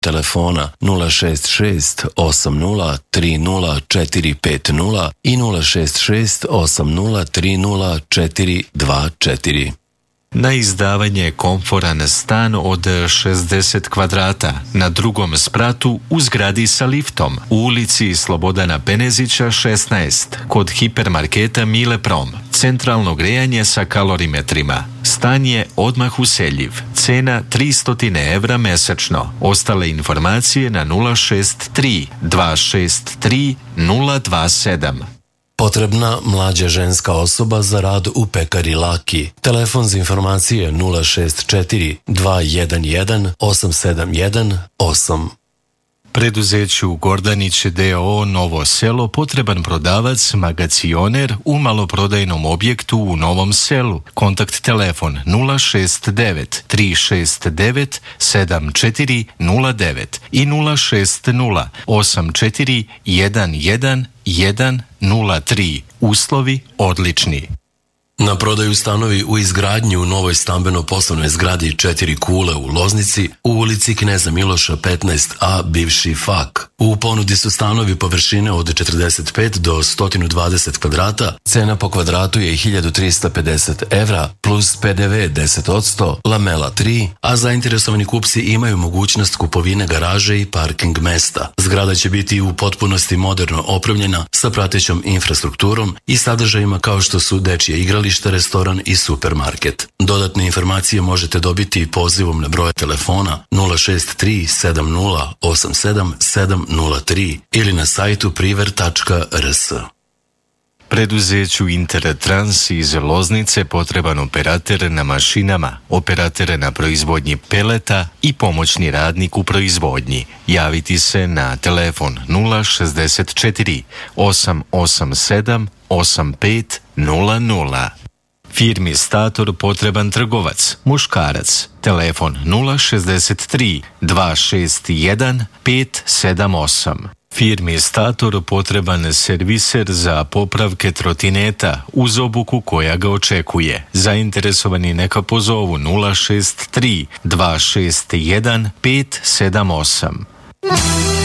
telefona 066 80 30 450 i 066 80 30 424. Na izdavanje je komforan stan od 60 kvadrata na drugom spratu u zgradi sa liftom u ulici Slobodana Penezića 16 kod hipermarketa Mile Prom. Centralno grejanje sa kalorimetrima. Stan je odmah useljiv. Cena 300 evra mesečno. Ostale informacije na 063 263 027. Potrebna mlađa ženska osoba za rad u pekari Laki. Telefon za informacije 064 211 871 Preduzeću Gordanić d.o.o. Novo Selo potreban prodavac, magacioner u maloprodajnom objektu u Novom Selu. Kontakt telefon 069 369 7409 i 060 84 11 103. Uslovi odlični. Na prodaju stanovi u izgradnji u novoj stambeno-poslovnoj zgradi 4 kule u Loznici u ulici Kneza Miloša 15a, bivši FAK. U ponudi su stanovi površine od 45 do 120 kvadrata, cena po kvadratu je 1350 evra plus PDV 10%, lamela 3, a zainteresovani kupci imaju mogućnost kupovine garaže i parking mesta. Zgrada će biti u potpunosti moderno opremljena sa pratećom infrastrukturom i sadržajima kao što su dečje igralište, restoran i supermarket. Dodatne informacije možete dobiti pozivom na broje telefona 063 70 87 703 ili na sajtu priver.rs. Preduzeću Intertrans iz Loznice potreban operater na mašinama, operater na proizvodnji peleta i pomoćni radnik u proizvodnji. Javiti se na telefon 064 887 8500. Firmi Stator potreban trgovac, muškarac, telefon 063 261 578. Firmi Stator potreban serviser za popravke trotineta uz obuku koja ga očekuje. Zainteresovani neka pozovu 063 261 578.